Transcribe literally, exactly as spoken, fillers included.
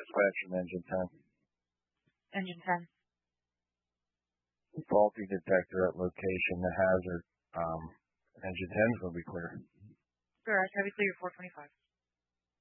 Dispatch from engine ten. Engine ten. Faulty detector at location, the hazard. Um, engine ten is going to be clear. Garage, heavy clear four twenty-five.